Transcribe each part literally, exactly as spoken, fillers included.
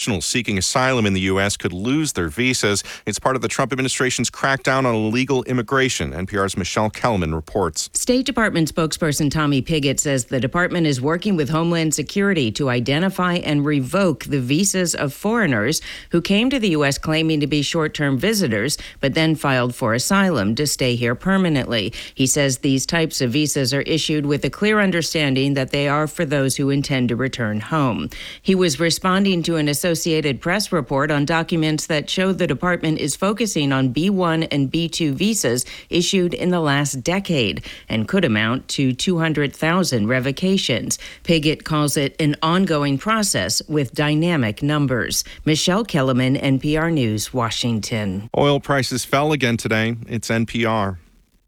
nationals seeking asylum in the U S could lose their visas. It's part of the Trump administration's crackdown on illegal immigration. N P R's Michelle Kellerman reports. State Department spokesperson Tommy Pigott says the department is working with Homeland Security to identify and revoke the visas of foreigners who came to the U S claiming to be short-term visitors, but then filed for asylum to stay here permanently. He says these types of visas are issued with a clear understanding that they are for those who intend to return home. He was responding to an Associated Press report on documents that show the department is focusing on B one and B two visas issued in the last decade and could amount to two hundred thousand revocations. Pigott calls it an ongoing process with dynamic numbers. Michelle Kellerman, N P R News, Washington. Oil prices fell again today. It's N P R.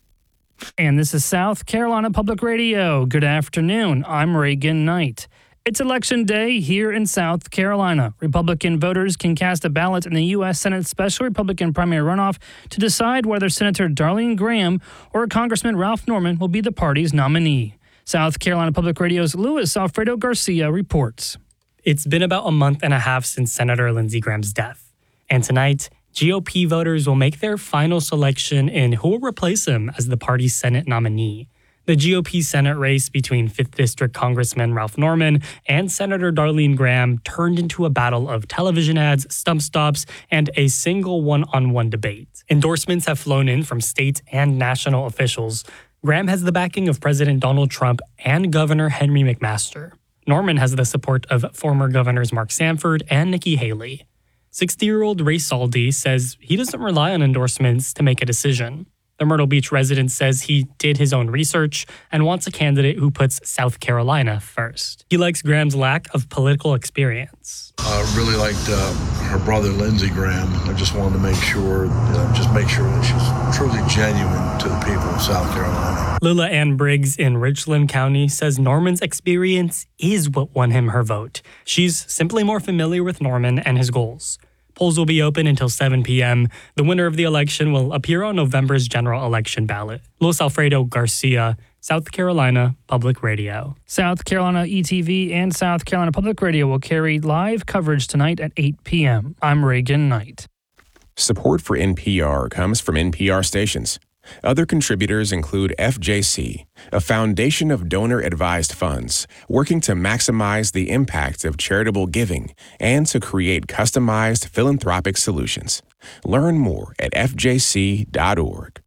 And this is South Carolina Public Radio. Good afternoon. I'm Reagan Knight. It's Election Day here in South Carolina. Republican voters can cast a ballot in the U S Senate Special Republican Primary Runoff to decide whether Senator Darlene Graham or Congressman Ralph Norman will be the party's nominee. South Carolina Public Radio's Luis Alfredo Garcia reports. It's been about a month and a half since Senator Lindsey Graham's death. And tonight, G O P voters will make their final selection in who will replace him as the party's Senate nominee. The G O P Senate race between fifth District Congressman Ralph Norman and Senator Darlene Graham turned into a battle of television ads, stump stops, and a single one-on-one debate. Endorsements have flown in from state and national officials. Graham has the backing of President Donald Trump and Governor Henry McMaster. Norman has the support of former governors Mark Sanford and Nikki Haley. sixty-year-old Ray Saldi says he doesn't rely on endorsements to make a decision. The Myrtle Beach resident says he did his own research and wants a candidate who puts South Carolina first. He likes Graham's lack of political experience. I really liked uh, her brother, Lindsey Graham. I just wanted to make sure, uh, just make sure that she's truly genuine to the people of South Carolina. Lila Ann Briggs in Richland County says Norman's experience is what won him her vote. She's simply more familiar with Norman and his goals. Polls will be open until seven p.m. The winner of the election will appear on November's general election ballot. Luis Alfredo Garcia, South Carolina Public Radio. South Carolina E T V and South Carolina Public Radio will carry live coverage tonight at eight p.m. I'm Reagan Knight. Support for N P R comes from N P R stations. Other contributors include F J C, a foundation of donor-advised funds working to maximize the impact of charitable giving and to create customized philanthropic solutions. Learn more at f j c dot org.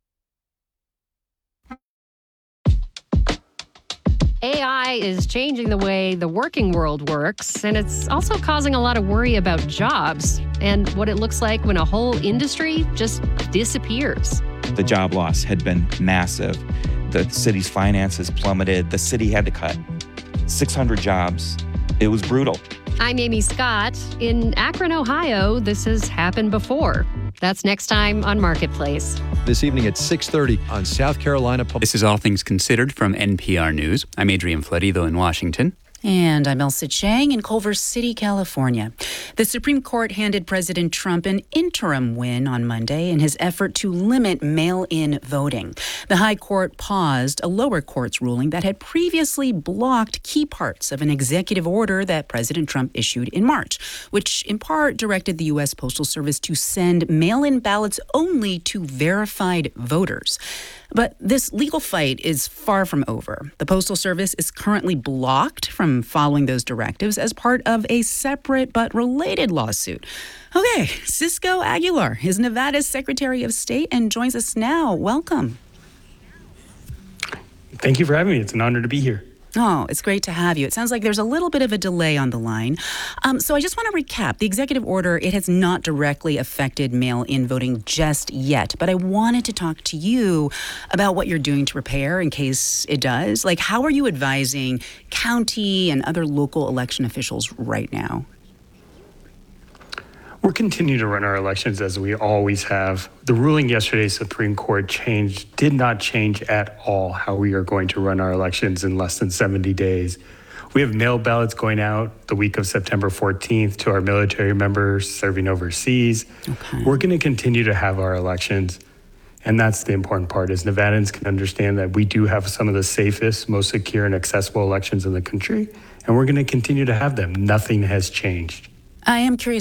A I is changing the way the working world works, and it's also causing a lot of worry about jobs and what it looks like when a whole industry just disappears. The job loss had been massive. The city's finances plummeted. The city had to cut six hundred jobs. It was brutal. I'm Amy Scott. In Akron, Ohio, this has happened before. That's next time on Marketplace. This evening at six thirty on South Carolina Public. This is All Things Considered from N P R News. I'm Adrian Fletido in Washington. And I'm Elsa Chang in Culver City, California. The Supreme Court handed President Trump an interim win on Monday in his effort to limit mail-in voting. The High Court paused a lower court's ruling that had previously blocked key parts of an executive order that President Trump issued in March, which in part directed the U S Postal Service to send mail-in ballots only to verified voters. But this legal fight is far from over. The Postal Service is currently blocked from following those directives as part of a separate but related lawsuit. Okay, Cisco Aguilar is Nevada's Secretary of State and joins us now. Welcome. Thank you for having me. It's an honor to be here. Oh, it's great to have you. It sounds like there's a little bit of a delay on the line. Um, so I just want to recap. The executive order, it has not directly affected mail-in voting just yet. But I wanted to talk to you about what you're doing to prepare in case it does. Like, how are you advising county and other local election officials right now? We're continuing to run our elections as we always have. The ruling yesterday, Supreme Court changed, did not change at all how we are going to run our elections in less than seventy days. We have mail ballots going out the week of September fourteenth to our military members serving overseas. Okay. We're going to continue to have our elections. And that's the important part, is Nevadans can understand that we do have some of the safest, most secure and accessible elections in the country. And we're going to continue to have them. Nothing has changed. I am curious